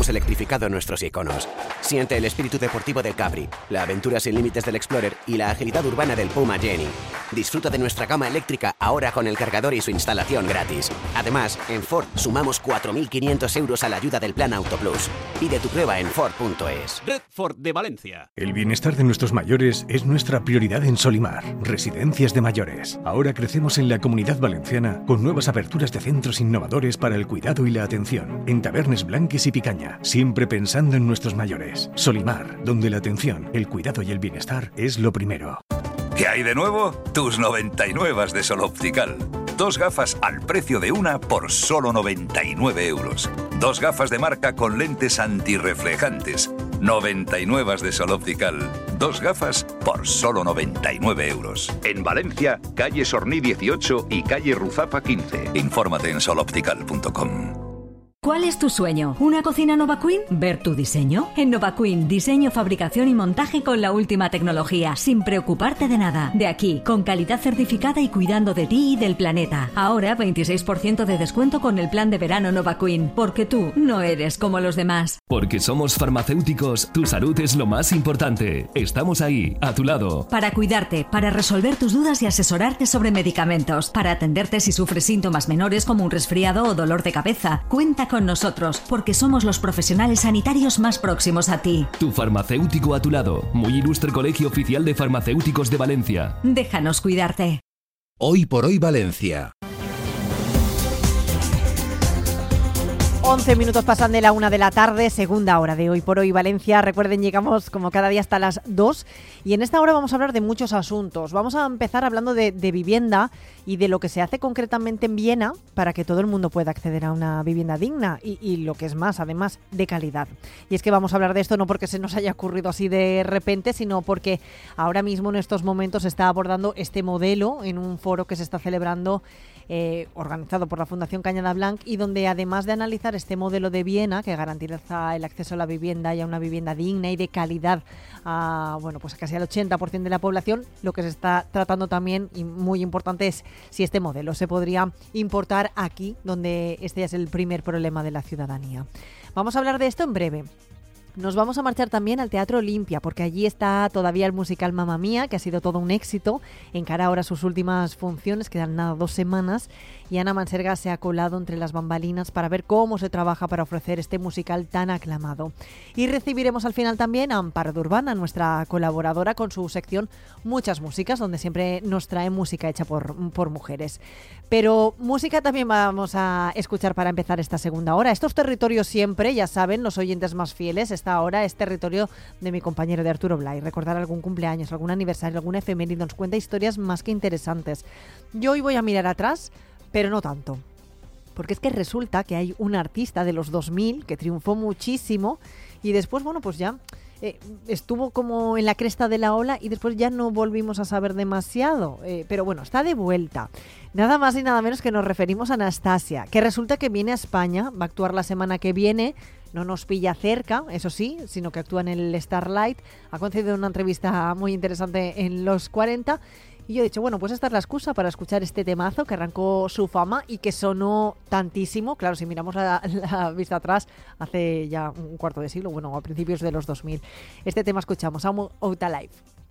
hemos electrificado nuestros iconos. Siente el espíritu deportivo del Capri, la aventura sin límites del Explorer y la agilidad urbana del Puma Jenny. Disfruta de nuestra gama eléctrica ahora con el cargador y su instalación gratis. Además, en Ford sumamos 4.500 euros a la ayuda del Plan Auto Plus. Pide tu prueba en Ford.es. Red Ford de Valencia. El bienestar de nuestros mayores es nuestra prioridad en Solimar, Residencias de Mayores. Ahora crecemos en la Comunidad Valenciana con nuevas aperturas de centros innovadores para el cuidado y la atención, en Tabernes Blanques y Picaña, siempre pensando en nuestros mayores. Solimar, donde la atención, el cuidado y el bienestar es lo primero. ¿Qué hay de nuevo? Tus 99 de Sol Optical. 2 gafas al precio de una por solo 99 euros. 2 gafas de marca con lentes antirreflejantes. 99 de Sol Optical. 2 gafas por solo 99 euros. En Valencia, calle Sorní 18 y calle Ruzafa 15. Infórmate en soloptical.com. ¿Cuál es tu sueño? ¿Una cocina Nova Queen? ¿Ver tu diseño? En Nova Queen, diseño, fabricación y montaje con la última tecnología, sin preocuparte de nada. De aquí, con calidad certificada y cuidando de ti y del planeta. Ahora, 26% de descuento con el plan de verano Nova Queen, porque tú no eres como los demás. Porque somos farmacéuticos, tu salud es lo más importante. Estamos ahí, a tu lado. Para cuidarte, para resolver tus dudas y asesorarte sobre medicamentos, para atenderte si sufres síntomas menores como un resfriado o dolor de cabeza. Cuenta con nosotros, porque somos los profesionales sanitarios más próximos a ti. Tu farmacéutico a tu lado. Muy ilustre Colegio Oficial de Farmacéuticos de Valencia. Déjanos cuidarte. Hoy por hoy Valencia. 11 minutos pasan de la 1 de la tarde, segunda hora de Hoy por Hoy Valencia. Recuerden, llegamos como cada día hasta las 2 y en esta hora vamos a hablar de muchos asuntos. Vamos a empezar hablando de vivienda y de lo que se hace concretamente en Viena para que todo el mundo pueda acceder a una vivienda digna y lo que es más, además, de calidad. Y es que vamos a hablar de esto no porque se nos haya ocurrido así de repente, sino porque ahora mismo en estos momentos se está abordando este modelo en un foro que se está celebrando organizado por la Fundación Cañada Blanc y donde además de analizar este modelo de Viena que garantiza el acceso a la vivienda y a una vivienda digna y de calidad a, bueno, pues a casi al 80% de la población, lo que se está tratando también y muy importante es si este modelo se podría importar aquí, donde este ya es el primer problema de la ciudadanía. Vamos a hablar de esto en breve. Nos vamos a marchar también al Teatro Olimpia, porque allí está todavía el musical Mamma Mía, que ha sido todo un éxito. Encara ahora sus últimas funciones, quedan nada 2 semanas, y Ana Manserga se ha colado entre las bambalinas para ver cómo se trabaja para ofrecer este musical tan aclamado. Y recibiremos al final también a Amparo Durbán, nuestra colaboradora, con su sección Muchas Músicas, donde siempre nos trae música hecha por mujeres. Pero música también vamos a escuchar para empezar esta segunda hora. Estos territorios siempre, ya saben, los oyentes más fieles, esta hora es territorio de mi compañero de Arturo Blay. Recordar algún cumpleaños, algún aniversario, alguna efeméride, nos cuenta historias más que interesantes. Yo hoy voy a mirar atrás, pero no tanto. Porque es que resulta que hay un artista de los 2000 que triunfó muchísimo y después, bueno, pues ya estuvo como en la cresta de la ola y después ya no volvimos a saber demasiado. Pero bueno, está de vuelta. Nada más y nada menos que nos referimos a Anastasia, que resulta que viene a España, va a actuar la semana que viene. No nos pilla cerca, eso sí, sino que actúa en el Starlight. Ha concedido una entrevista muy interesante en Los 40 y yo he dicho, bueno, pues esta es la excusa para escuchar este temazo que arrancó su fama y que sonó tantísimo. Claro, si miramos la vista atrás, hace ya un cuarto de siglo, bueno, a principios de los 2000. Este tema escuchamos, I'm Out Alive.